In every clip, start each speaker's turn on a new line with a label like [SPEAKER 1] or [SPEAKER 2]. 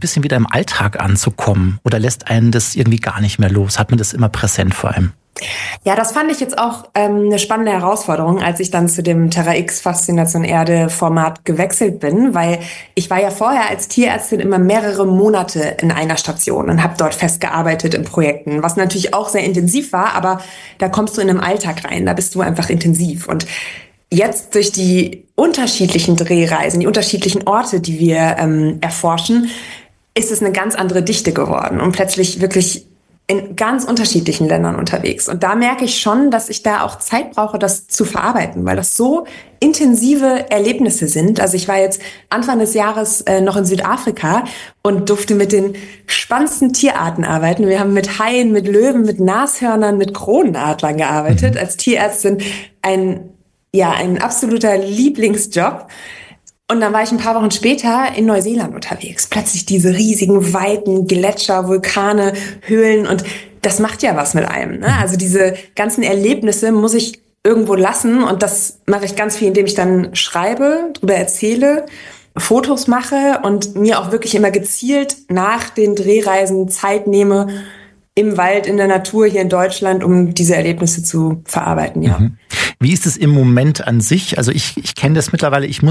[SPEAKER 1] bisschen wieder im Alltag anzukommen? Oder lässt einen das irgendwie gar nicht mehr los? Hat man das immer präsent vor allem?
[SPEAKER 2] Ja, das fand ich jetzt auch eine spannende Herausforderung, als ich dann zu dem Terra X Faszination Erde Format gewechselt bin, weil ich war ja vorher als Tierärztin immer mehrere Monate in einer Station und habe dort festgearbeitet in Projekten, was natürlich auch sehr intensiv war, aber da kommst du in den Alltag rein, da bist du einfach intensiv. Und jetzt durch die unterschiedlichen Drehreisen, die unterschiedlichen Orte, die wir erforschen, ist es eine ganz andere Dichte geworden und plötzlich wirklich in ganz unterschiedlichen Ländern unterwegs. Und da merke ich schon, dass ich da auch Zeit brauche, das zu verarbeiten, weil das so intensive Erlebnisse sind. Also ich war jetzt Anfang des Jahres noch in Südafrika und durfte mit den spannendsten Tierarten arbeiten. Wir haben mit Haien, mit Löwen, mit Nashörnern, mit Kronenadlern gearbeitet. Als Tierärztin ein absoluter Lieblingsjob. Und dann war ich ein paar Wochen später in Neuseeland unterwegs. Plötzlich diese riesigen, weiten Gletscher, Vulkane, Höhlen. Und das macht ja was mit einem, ne? Also diese ganzen Erlebnisse muss ich irgendwo lassen. Und das mache ich ganz viel, indem ich dann schreibe, drüber erzähle, Fotos mache und mir auch wirklich immer gezielt nach den Drehreisen Zeit nehme, im Wald, in der Natur hier in Deutschland, um diese Erlebnisse zu verarbeiten, ja.
[SPEAKER 1] Wie ist es im Moment an sich? Also ich kenne das mittlerweile, ich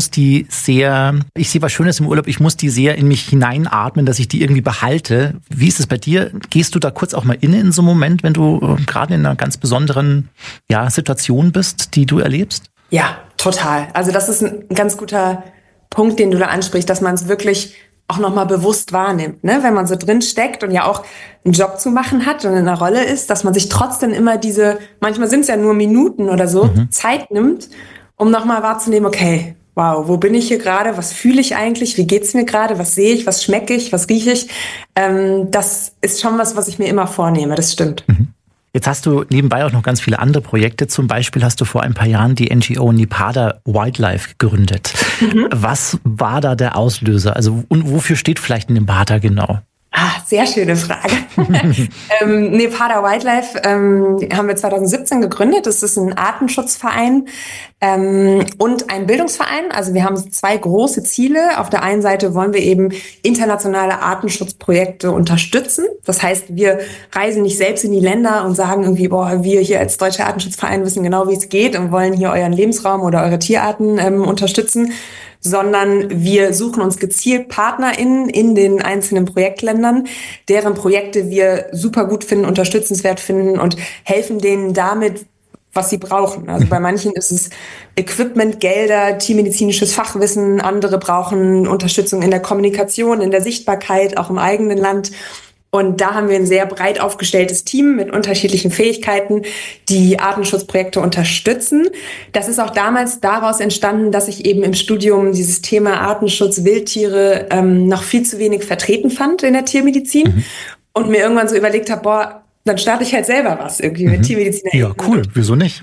[SPEAKER 1] sehe was Schönes im Urlaub, ich muss die sehr in mich hineinatmen, dass ich die irgendwie behalte. Wie ist es bei dir? Gehst du da kurz auch mal in so einem Moment, wenn du gerade in einer ganz besonderen Situation bist, die du erlebst?
[SPEAKER 2] Ja, total. Also das ist ein ganz guter Punkt, den du da ansprichst, dass man es wirklich auch nochmal bewusst wahrnimmt, ne? Wenn man so drin steckt und ja auch einen Job zu machen hat und in einer Rolle ist, dass man sich trotzdem immer manchmal sind es ja nur Minuten oder so, Zeit nimmt, um nochmal wahrzunehmen, okay, wow, wo bin ich hier gerade, was fühle ich eigentlich, wie geht's mir gerade, was sehe ich, was schmecke ich, was rieche ich, das ist schon was ich mir immer vornehme, das stimmt.
[SPEAKER 1] Jetzt hast du nebenbei auch noch ganz viele andere Projekte. Zum Beispiel hast du vor ein paar Jahren die NGO Nepada Wildlife gegründet. Was war da der Auslöser? Also und wofür steht vielleicht Nepada genau?
[SPEAKER 2] Sehr schöne Frage. Nepada Wildlife haben wir 2017 gegründet. Das ist ein Artenschutzverein und ein Bildungsverein. Also wir haben 2 große Ziele. Auf der einen Seite wollen wir eben internationale Artenschutzprojekte unterstützen. Das heißt, wir reisen nicht selbst in die Länder und sagen irgendwie, wir hier als Deutscher Artenschutzverein wissen genau, wie es geht und wollen hier euren Lebensraum oder eure Tierarten unterstützen, sondern wir suchen uns gezielt PartnerInnen in den einzelnen Projektländern, deren Projekte wir super gut finden, unterstützenswert finden und helfen denen damit, was sie brauchen. Also bei manchen ist es Equipment, Gelder, tiermedizinisches Fachwissen, andere brauchen Unterstützung in der Kommunikation, in der Sichtbarkeit, auch im eigenen Land. Und da haben wir ein sehr breit aufgestelltes Team mit unterschiedlichen Fähigkeiten, die Artenschutzprojekte unterstützen. Das ist auch damals daraus entstanden, dass ich eben im Studium dieses Thema Artenschutz, Wildtiere noch viel zu wenig vertreten fand in der Tiermedizin und mir irgendwann so überlegt habe, dann starte ich halt selber was irgendwie mit Tiermedizin.
[SPEAKER 1] Ja, cool. Wieso nicht?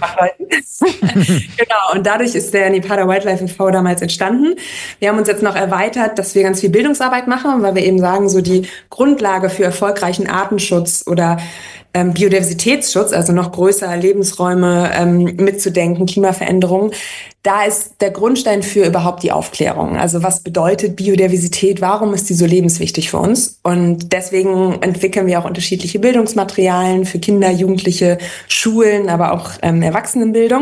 [SPEAKER 2] Genau. Und dadurch ist der Nepada Wildlife e.V. damals entstanden. Wir haben uns jetzt noch erweitert, dass wir ganz viel Bildungsarbeit machen, weil wir eben sagen, so die Grundlage für erfolgreichen Artenschutz oder Biodiversitätsschutz, also noch größer Lebensräume mitzudenken, Klimaveränderung. Da ist der Grundstein für überhaupt die Aufklärung. Also was bedeutet Biodiversität? Warum ist die so lebenswichtig für uns? Und deswegen entwickeln wir auch unterschiedliche Bildungsmaterialien für Kinder, Jugendliche, Schulen, aber auch Erwachsenenbildung.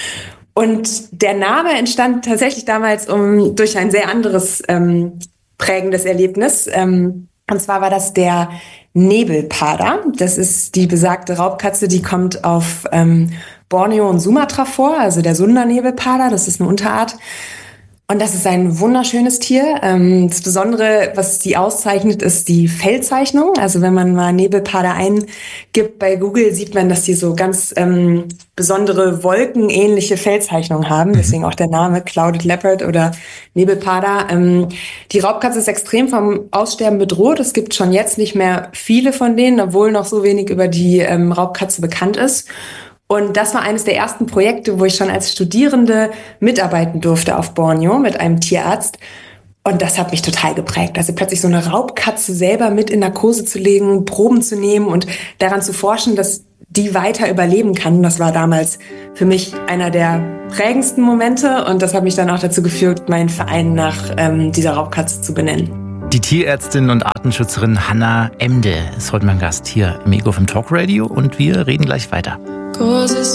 [SPEAKER 2] Und der Name entstand tatsächlich damals durch ein sehr anderes prägendes Erlebnis. Und zwar war das der Nebelpada. Das ist die besagte Raubkatze, die kommt auf Borneo und Sumatra vor, also der Sunda-Nebelpada, das ist eine Unterart. Und das ist ein wunderschönes Tier. Das Besondere, was die auszeichnet, ist die Fellzeichnung. Also wenn man mal Nebelpada eingibt bei Google, sieht man, dass die so ganz besondere wolkenähnliche Fellzeichnungen haben. Deswegen auch der Name Clouded Leopard oder Nebelpada. Die Raubkatze ist extrem vom Aussterben bedroht. Es gibt schon jetzt nicht mehr viele von denen, obwohl noch so wenig über die Raubkatze bekannt ist. Und das war eines der ersten Projekte, wo ich schon als Studierende mitarbeiten durfte auf Borneo mit einem Tierarzt. Und das hat mich total geprägt. Also plötzlich so eine Raubkatze selber mit in Narkose zu legen, Proben zu nehmen und daran zu forschen, dass die weiter überleben kann. Das war damals für mich einer der prägendsten Momente. Und das hat mich dann auch dazu geführt, meinen Verein nach dieser Raubkatze zu benennen.
[SPEAKER 1] Die Tierärztin und Artenschützerin Hanna Emde ist heute mein Gast hier im Ego FM Talk Radio und wir reden gleich weiter.